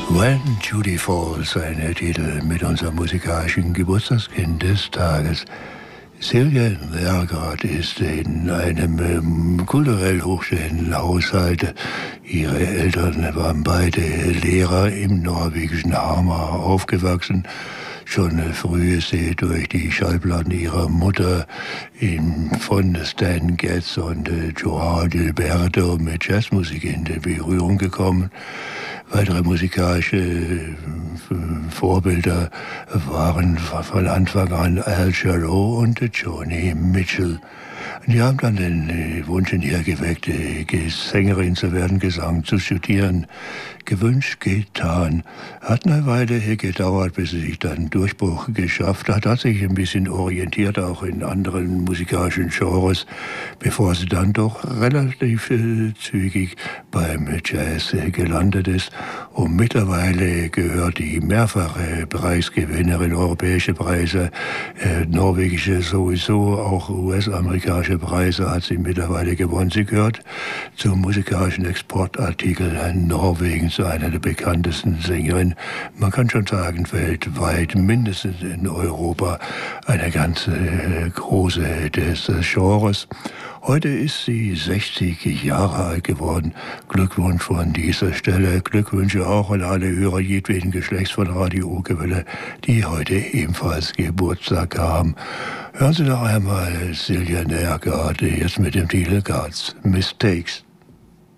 When Judy Falls, ein Titel mit unserem musikalischen Geburtstagskind des Tages. Silja Nergard ist in einem kulturell hochstehenden Haushalt. Ihre Eltern waren beide Lehrer im norwegischen Hamar aufgewachsen. Schon früh ist sie durch die Schallplatten ihrer Mutter von Stan Getz und Joao Gilberto mit Jazzmusik in Berührung gekommen. Weitere musikalische Vorbilder waren von Anfang an Al Jarreau und Joni Mitchell. Die haben dann den Wunsch in ihr geweckt, Sängerin zu werden, Gesang zu studieren. Gewünscht, getan. Hat eine Weile gedauert, bis sie sich dann Durchbruch geschafft hat. Hat sich ein bisschen orientiert, auch in anderen musikalischen Genres, bevor sie dann doch relativ zügig beim Jazz gelandet ist. Und mittlerweile gehört die mehrfache Preisgewinnerin, europäische Preise, norwegische sowieso, auch US-amerikanische Preise hat sie mittlerweile gewonnen. Sie gehört zum musikalischen Exportartikel Norwegens, einer der bekanntesten Sängerinnen. Man kann schon sagen, weltweit, mindestens in Europa, eine ganz große des Genres. Heute ist sie 60 Jahre alt geworden. Glückwunsch von dieser Stelle. Glückwünsche auch an alle Hörer jedweden Geschlechts von Radio Urgewelle, die heute ebenfalls Geburtstag haben. Hören Sie noch einmal Silja Nergard, jetzt mit dem Titel God's Mistakes.